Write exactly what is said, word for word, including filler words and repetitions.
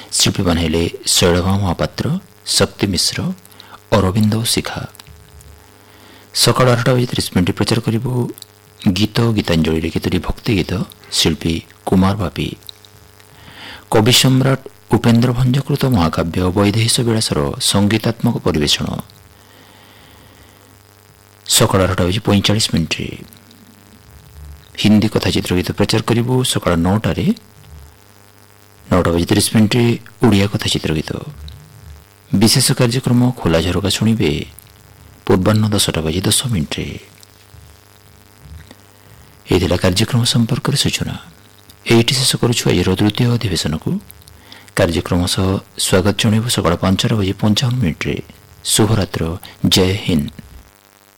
ଶିଳ୍ପୀମାନେ ହେଲେ ଶୈଳଭା ମହାପାତ୍ର, ଶକ୍ତି ମିଶ୍ର, ଅରବିନ୍ଦ ଶିଖା। ସକାଳ ଆଠଟା ବାଜି ତିରିଶ ମିନିଟ୍ ପ୍ରଚାର କରିବୁ ଗୀତ ଗୀତାଞ୍ଜଳିରେ କେତୋଟି ଭକ୍ତି ଗୀତ, ଶିଳ୍ପୀ କୁମାର ବାପି। କବି ସମ୍ରାଟ ଉପେନ୍ଦ୍ର ଭଞ୍ଜକୃତ ମହାକାବ୍ୟ ବୈଦେହୀଶ ବିଳାସର ସଙ୍ଗୀତାତ୍ମକ ପରିବେଷଣ ସକାଳ ଆଠଟା ବାଜି ପଇଁଚାଳିଶ ମିନିଟ୍ରେ। ହିନ୍ଦୀ କଥାଚିତ୍ର ଗୀତ ପ୍ରଚାର କରିବୁ ସକାଳ ନଅଟାରେ। ନଅଟା ବାଜି ତିରିଶ ମିନିଟ୍ରେ ଓଡ଼ିଆ କଥାଚିତ୍ର ଗୀତ। ବିଶେଷ କାର୍ଯ୍ୟକ୍ରମ ଖୋଲା ଝରକା ଶୁଣିବେ ପୂର୍ବାହ୍ନ ଦଶଟା ବାଜି ଦଶ ମିନିଟ୍ରେ। ଏହି ଥିଲା କାର୍ଯ୍ୟକ୍ରମ ସମ୍ପର୍କରେ ସୂଚନା। ଏଇଠି ଶେଷ କରୁଛୁ ଆଜିର ତୃତୀୟ ଅଧିବେଶନକୁ। କାର୍ଯ୍ୟକ୍ରମ ସହ ସ୍ୱାଗତ ଜଣାଇବୁ ସକାଳ ପାଞ୍ଚଟା ବାଜି ପଞ୍ଚାବନ ମିନିଟ୍ରେ। ଶୁଭରାତ୍ର। ଜୟ ହିନ୍ଦ।